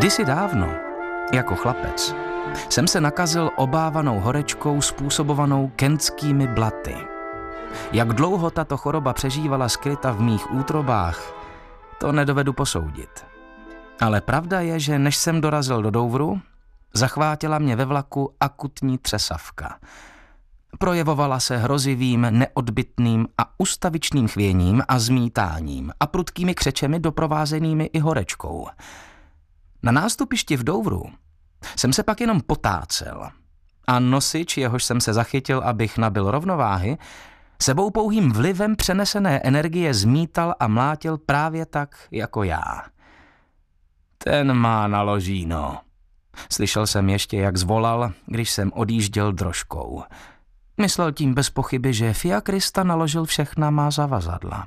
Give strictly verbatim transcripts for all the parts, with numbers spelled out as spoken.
Kdysi dávno, jako chlapec, jsem se nakazil obávanou horečkou způsobovanou kentskými blaty. Jak dlouho tato choroba přežívala skryta v mých útrobách, to nedovedu posoudit. Ale pravda je, že než jsem dorazil do Douvru, zachvátila mě ve vlaku akutní třesavka. Projevovala se hrozivým, neodbytným a ustavičným chvěním a zmítáním a prudkými křečemi doprovázenými i horečkou. Na nástupišti v Douvru jsem se pak jenom potácel a nosič, jehož jsem se zachytil, abych nabyl rovnováhy, sebou pouhým vlivem přenesené energie zmítal a mlátil právě tak, jako já. Ten má naložíno. Slyšel jsem ještě, jak zvolal, když jsem odjížděl drožkou. Myslel tím bez pochyby, že Fia Krista naložil všechna má zavazadla.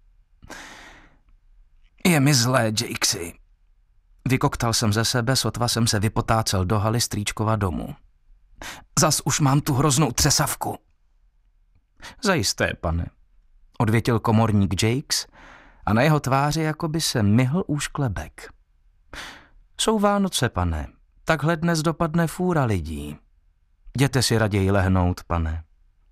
Je mi zlé, Jakesy. Vykoktal jsem ze sebe, sotva jsem se vypotácel do haly strýčkova domu. Zas už mám tu hroznou třesavku. Zajisté, pane, odvětil komorník Jakes a na jeho tváři jakoby se myhl úšklebek. Jsou Vánoce, pane, takhle dnes dopadne fůra lidí. Jděte si raději lehnout, pane.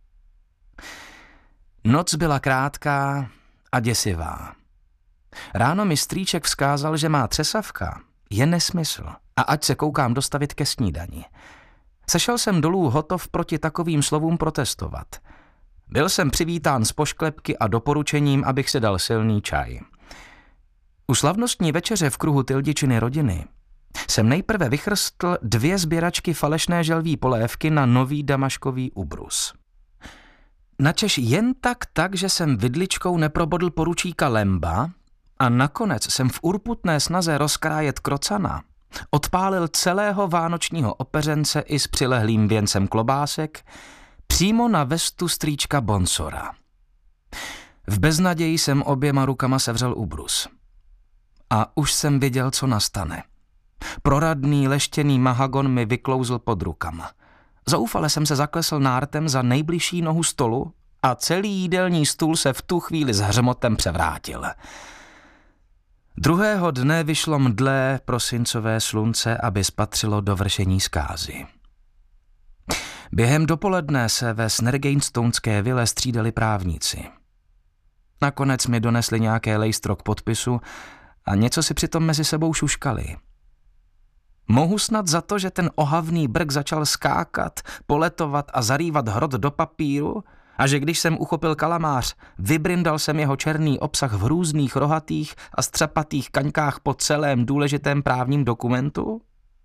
Noc byla krátká a děsivá. Ráno mi strýček vzkázal, že má třesavka je nesmysl a ať se koukám dostavit ke snídani. Sešel jsem dolů hotov proti takovým slovům protestovat. Byl jsem přivítán z pošklepky a doporučením, abych si dal silný čaj. U slavnostní večeře v kruhu Tildičiny rodiny jsem nejprve vychrstl dvě sběračky falešné želví polévky na nový damaškový ubrus. Načež jen tak tak, že jsem vidličkou neprobodl poručíka Lemba a nakonec jsem v urputné snaze rozkrájet krocana odpálil celého vánočního opeřence i s přilehlým věncem klobásek přímo na vestu strýčka Bonsora. V beznaději jsem oběma rukama sevřel ubrus. A už jsem viděl, co nastane. Proradný leštěný mahagon mi vyklouzl pod rukama. Zoufale jsem se zaklesl nártem za nejbližší nohu stolu a celý jídelní stůl se v tu chvíli s hřmotem převrátil. Druhého dne vyšlo mdlé prosincové slunce, aby spatřilo dovršení zkázy. Během dopoledne se ve Snergeinstonské vile střídali právníci. Nakonec mi donesli nějaké lejstro k podpisu a něco si přitom mezi sebou šuškali. Mohu snad za to, že ten ohavný brk začal skákat, poletovat a zarývat hrot do papíru a že když jsem uchopil kalamář, vybrindal jsem jeho černý obsah v hrůzných rohatých a střapatých kaňkách po celém důležitém právním dokumentu?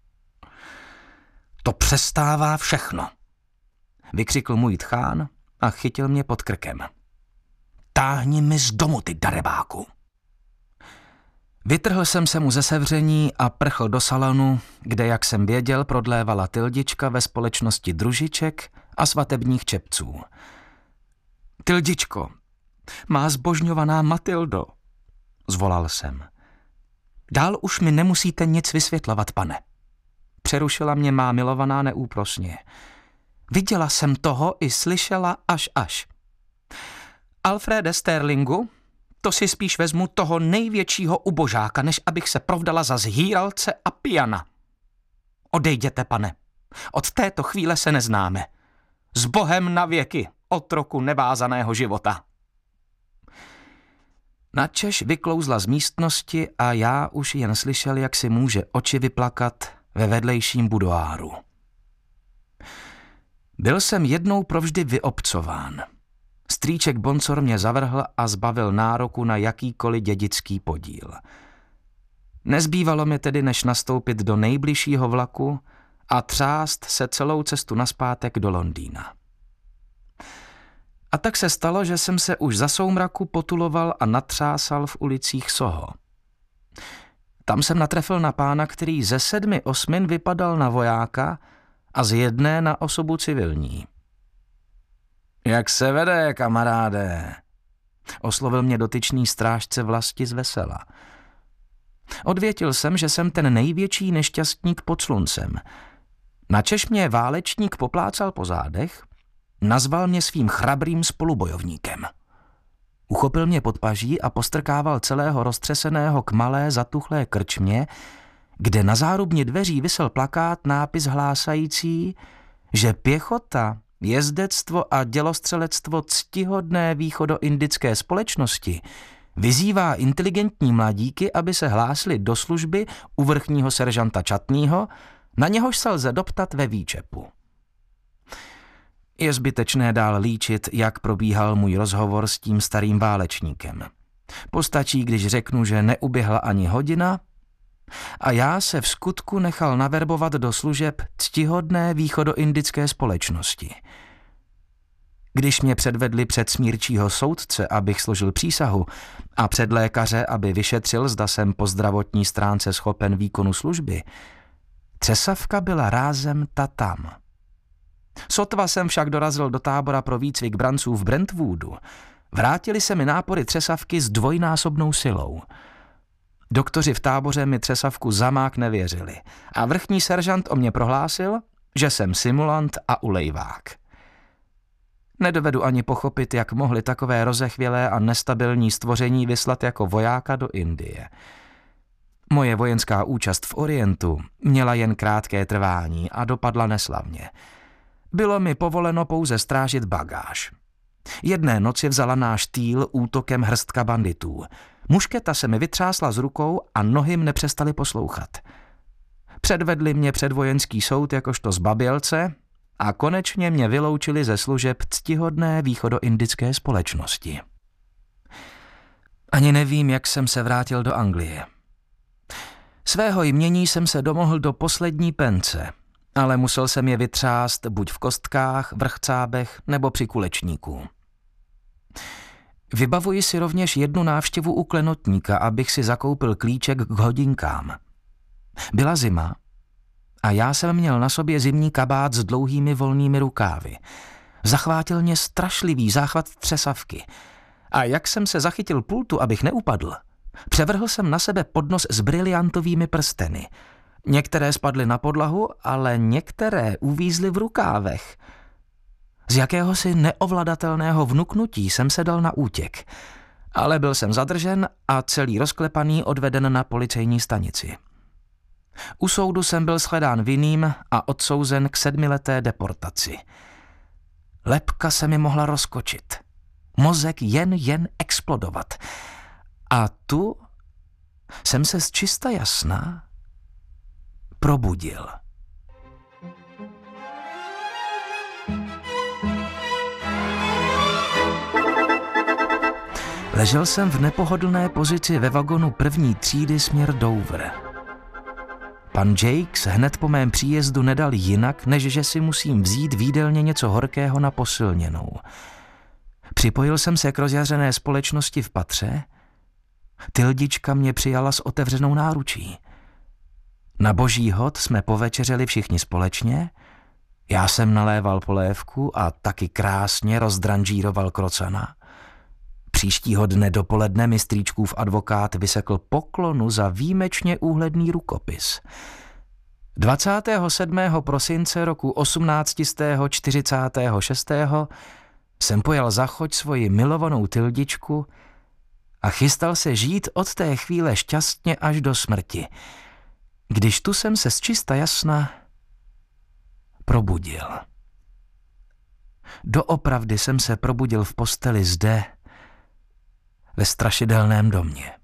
To přestává všechno, vykřikl můj tchán a chytil mě pod krkem. Táhni mi z domu, ty darebáku. Vytrhl jsem se mu ze sevření a prchl do salonu, kde, jak jsem věděl, prodlévala Tildička ve společnosti družiček a svatebních čepců. Tildičko, má zbožňovaná Matildo, zvolal jsem. Dál už mi nemusíte nic vysvětlovat, pane. Přerušila mě má milovaná neúprosně. Viděla jsem toho i slyšela až až. Alfrede Sterlingu, to si spíš vezmu toho největšího ubožáka, než abych se provdala za zhýralce a pijana. Odejděte, pane. Od této chvíle se neznáme. S Bohem na věky, otroku nevázaného života. Načež vyklouzla z místnosti a já už jen slyšel, jak si může oči vyplakat ve vedlejším budoáru. Byl jsem jednou provždy vyobcován. Strýček Bonsor mě zavrhl a zbavil nároku na jakýkoliv dědický podíl. Nezbývalo mi tedy, než nastoupit do nejbližšího vlaku a třást se celou cestu nazpátek do Londýna. A tak se stalo, že jsem se už za soumraku potuloval a natřásal v ulicích Soho. Tam jsem natrefil na pána, který ze sedmi osmin vypadal na vojáka a z jedné na osobu civilní. Jak se vede, kamaráde? Oslovil mě dotyčný strážce vlasti z vesela. Odvětil jsem, že jsem ten největší nešťastník pod sluncem. Načež mě válečník poplácal po zádech, nazval mě svým chrabrým spolubojovníkem. Uchopil mě pod paží a postrkával celého roztřeseného k malé zatuchlé krčmě, kde na zárubně dveří visel plakát nápis hlásající, že pěchota, jezdectvo a dělostřelectvo ctihodné východoindické společnosti vyzývá inteligentní mladíky, aby se hlásili do služby u vrchního seržanta Čatnýho, na něhož se lze doptat ve výčepu. Je zbytečné dál líčit, jak probíhal můj rozhovor s tím starým válečníkem. Postačí, když řeknu, že neuběhla ani hodina a já se v skutku nechal naverbovat do služeb ctihodné východoindické společnosti. Když mě předvedli před smírčího soudce, abych složil přísahu, a před lékaře, aby vyšetřil, zda jsem po zdravotní stránce schopen výkonu služby, třesavka byla rázem tatam. Sotva jsem však dorazil do tábora pro výcvik branců v Brentwoodu, vrátili se mi nápory třesavky s dvojnásobnou silou. Doktoři v táboře mi třesavku zamák nevěřili a vrchní seržant o mě prohlásil, že jsem simulant a ulejvák. Nedovedu ani pochopit, jak mohli takové rozechvělé a nestabilní stvoření vyslat jako vojáka do Indie. Moje vojenská účast v Orientu měla jen krátké trvání a dopadla neslavně. Bylo mi povoleno pouze strážit bagáž. Jedné noci vzala náš týl útokem hrstka banditů. Mušketa se mi vytřásla z rukou a nohy mne přestaly poslouchat. Předvedli mě před vojenský soud jakožto zbabělce a konečně mě vyloučili ze služeb ctihodné východoindické společnosti. Ani nevím, jak jsem se vrátil do Anglie. Svého jmění jsem se domohl do poslední pence, ale musel jsem je vytřást buď v kostkách, vrchcábech nebo při kulečníku. Vybavuji si rovněž jednu návštěvu u klenotníka, abych si zakoupil klíček k hodinkám. Byla zima a já jsem měl na sobě zimní kabát s dlouhými volnými rukávy. Zachvátil mě strašlivý záchvat třesavky a jak jsem se zachytil pultu, abych neupadl, převrhl jsem na sebe podnos s briliantovými prsteny. Některé spadly na podlahu, ale některé uvízly v rukávech. Z jakéhosi neovladatelného vnuknutí jsem se dal na útěk, ale byl jsem zadržen a celý rozklepaný odveden na policejní stanici. U soudu jsem byl shledán vinným a odsouzen k sedmileté deportaci. Lebka se mi mohla rozkočit, mozek jen jen explodovat. A tu jsem se z čista jasna probudil. Ležel jsem v nepohodlné pozici ve vagonu první třídy směr Dover. Pan Jakes hned po mém příjezdu nedal jinak, než že si musím vzít v jídelně něco horkého na posilněnou. Připojil jsem se k rozjařené společnosti v patře. Tildička mě přijala s otevřenou náručí. Na boží hod jsme povečeřeli všichni společně, já jsem naléval polévku a taky krásně rozdranžíroval krocana. Příštího dne dopoledne mi strýčkův advokát vysekl poklonu za výjimečně úhledný rukopis. dvacátého sedmého prosince roku osmnáct set čtyřicet šest jsem pojal za choď svoji milovanou Tildičku a chystal se žít od té chvíle šťastně až do smrti, když tu jsem se z čista jasna probudil. Doopravdy jsem se probudil v posteli zde, ve strašidelném domě.